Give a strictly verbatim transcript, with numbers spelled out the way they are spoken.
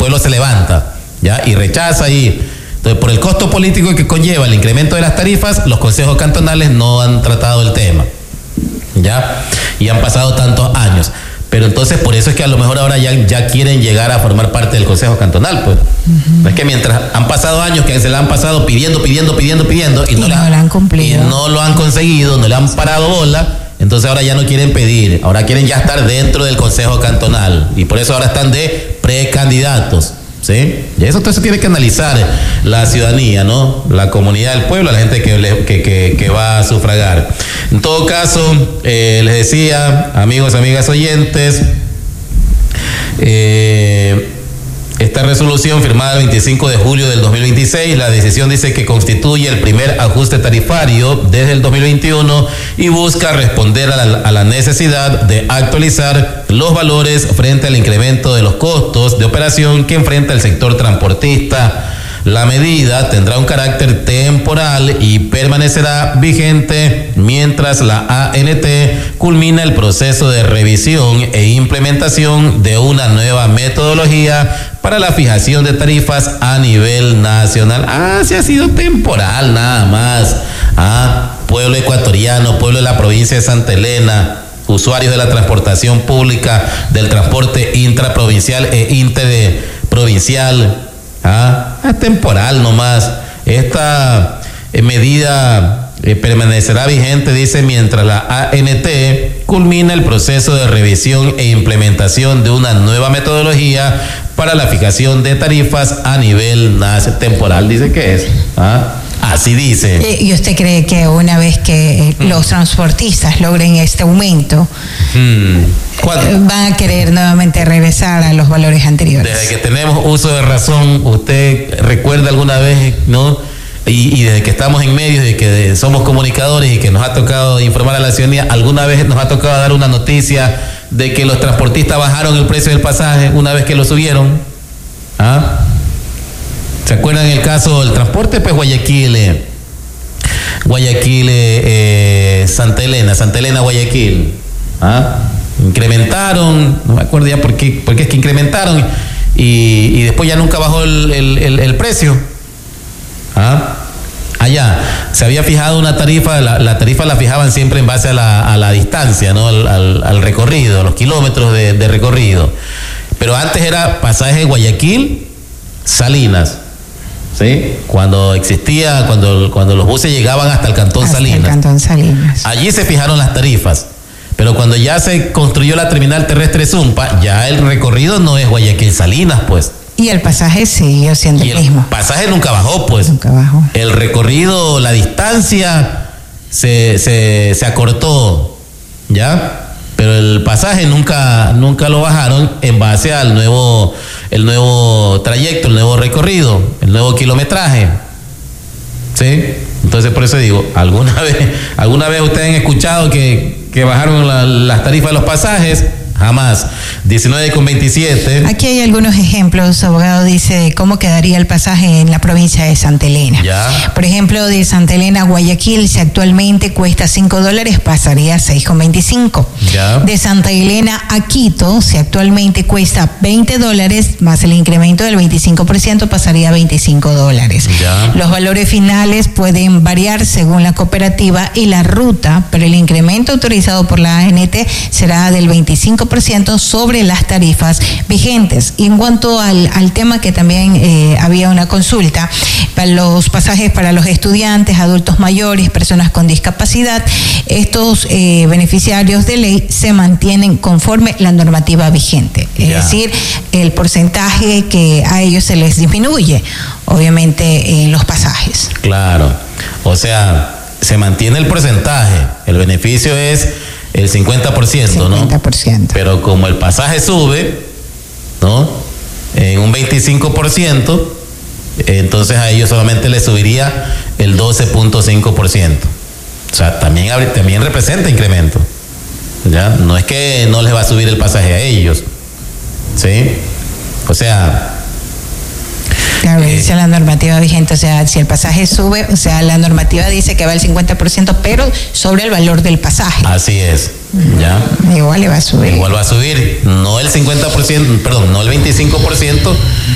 pueblo se levanta, ¿ya? Y rechaza y... Entonces, por el costo político que conlleva el incremento de las tarifas, los consejos cantonales no han tratado el tema, ¿ya? Y han pasado tantos años. Pero entonces, por eso es que a lo mejor ahora ya, ya quieren llegar a formar parte del consejo cantonal, pues. Uh-huh. Es que mientras han pasado años que se la han pasado pidiendo, pidiendo, pidiendo, pidiendo, y, y no, no la, lo han cumplido. Y no lo han conseguido, no le han parado bola. Entonces ahora ya no quieren pedir, ahora quieren ya estar dentro del consejo cantonal. Y por eso ahora están de precandidatos. ¿Sí? Y eso entonces tiene que analizar la ciudadanía, ¿no? La comunidad del pueblo, la gente que, le, que, que, que va a sufragar. En todo caso, eh, les decía, amigos, amigas oyentes, eh, esta resolución firmada el veinticinco de julio del dos mil veintiséis, la decisión dice que constituye el primer ajuste tarifario desde el dos mil veintiuno y busca responder a la, a la necesidad de actualizar los valores frente al incremento de los costos de operación que enfrenta el sector transportista. La medida tendrá un carácter temporal y permanecerá vigente mientras la A N T culmina el proceso de revisión e implementación de una nueva metodología para la fijación de tarifas a nivel nacional. Ah, sí ha sido temporal nada más. Ah, pueblo ecuatoriano, pueblo de la provincia de Santa Elena, usuarios de la transportación pública, del transporte intraprovincial e interprovincial. Ah, es temporal nomás. Esta eh, medida eh, permanecerá vigente, dice, mientras la A N T culmina el proceso de revisión e implementación de una nueva metodología para la fijación de tarifas a nivel nacional. Temporal, dice que es. Ah, así dice. ¿Y usted cree que una vez que hmm. los transportistas logren este aumento, hmm. van a querer nuevamente regresar a los valores anteriores? Desde que tenemos uso de razón, usted recuerda alguna vez, ¿no? Y, y desde que estamos en medios, de que somos comunicadores y que nos ha tocado informar a la ciudadanía, alguna vez nos ha tocado dar una noticia de que los transportistas bajaron el precio del pasaje una vez que lo subieron. ¿Ah? ¿Se acuerdan el caso del transporte? Pues Guayaquil, eh, Guayaquil, eh, eh, Santa Elena, Santa Elena, Guayaquil. ¿Ah? Incrementaron, no me acuerdo ya por qué, por qué es que incrementaron y, y después ya nunca bajó el, el, el, el precio. ¿Ah? Allá se había fijado una tarifa, la, la tarifa la fijaban siempre en base a la, a la distancia, ¿no? Al, al, al recorrido, los kilómetros de, de recorrido. Pero antes era pasaje Guayaquil, Salinas. ¿Sí? Cuando existía, cuando, cuando los buses llegaban hasta el Cantón hasta Salinas. El Cantón Salinas. Allí se fijaron las tarifas. Pero cuando ya se construyó la terminal terrestre Zumpa, ya el recorrido no es Guayaquil-Salinas, pues. Y el pasaje siguió siendo y el mismo. El pasaje nunca bajó, pues. Nunca bajó. El recorrido, la distancia se, se, se acortó, ¿ya? Pero el pasaje nunca, nunca lo bajaron en base al nuevo, el nuevo trayecto, el nuevo recorrido, el nuevo kilometraje. ¿Sí? Entonces por eso digo, ¿alguna vez, alguna vez ustedes han escuchado que, que bajaron la, las tarifas de los pasajes? Jamás. diecinueve con veintisiete. Aquí hay algunos ejemplos, abogado, dice cómo quedaría el pasaje en la provincia de Santa Elena. Ya. Por ejemplo, de Santa Elena a Guayaquil, si actualmente cuesta cinco dólares, pasaría a seis con veinticinco. Ya. De Santa Elena a Quito, si actualmente cuesta veinte dólares, más el incremento del veinticinco por ciento, pasaría a veinticinco dólares. Ya. Los valores finales pueden variar según la cooperativa y la ruta, pero el incremento autorizado por la A N T será del veinticinco por ciento sobre las tarifas vigentes. Y en cuanto al, al tema que también eh, había una consulta, para los pasajes para los estudiantes, adultos mayores, personas con discapacidad, estos eh, beneficiarios de ley se mantienen conforme la normativa vigente. Es Ya. decir, el porcentaje que a ellos se les disminuye, obviamente, en los pasajes. Claro. O sea, se mantiene el porcentaje. El beneficio es el cincuenta por ciento, ¿no? cincuenta por ciento. Pero como el pasaje sube, ¿no? En un veinticinco por ciento, entonces a ellos solamente les subiría el doce punto cinco por ciento. O sea, también, también representa incremento. ¿Ya? No es que no les va a subir el pasaje a ellos. ¿Sí? O sea... Claro, dice la normativa vigente, o sea, si el pasaje sube, o sea, la normativa dice que va el cincuenta por ciento, pero sobre el valor del pasaje. Así es, ¿ya? Igual le va a subir. Igual va a subir, no el cincuenta por ciento, perdón, no el veinticinco por ciento,